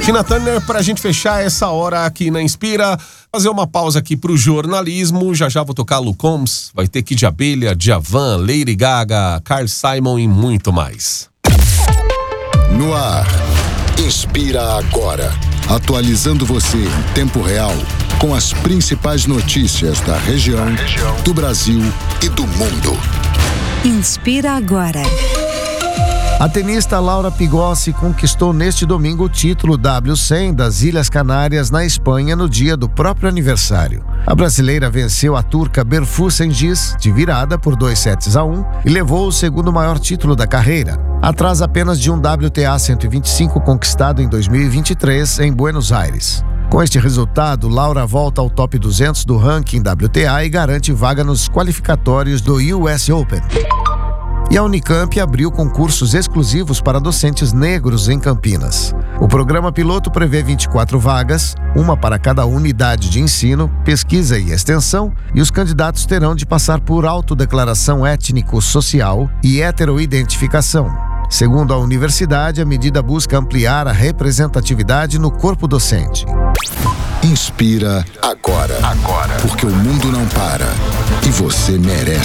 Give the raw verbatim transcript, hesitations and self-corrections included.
Tina Turner, pra gente fechar essa hora aqui na Inspira, fazer uma pausa aqui pro jornalismo. Já já vou tocar Luke Combs, vai ter Kid Abelha, Djavan, Lady Gaga, Carl Simon e muito mais. No ar, Inspira Agora, atualizando você em tempo real com as principais notícias da região, do Brasil e do mundo. Inspira Agora. A tenista Laura Pigossi conquistou neste domingo o título W cem das Ilhas Canárias na Espanha no dia do próprio aniversário. A brasileira venceu a turca Berfu Cengiz de virada por dois sets a um e levou o segundo maior título da carreira, atrás apenas de um W T A cento e vinte e cinco conquistado em dois mil e vinte e três em Buenos Aires. Com este resultado, Laura volta ao top duzentos do ranking W T A e garante vaga nos qualificatórios do U S Open. E a Unicamp abriu concursos exclusivos para docentes negros em Campinas. O programa piloto prevê vinte e quatro vagas, uma para cada unidade de ensino, pesquisa e extensão, e os candidatos terão de passar por autodeclaração étnico-social e heteroidentificação. Segundo a universidade, a medida busca ampliar a representatividade no corpo docente. Inspira agora, agora, porque o mundo não para e você merece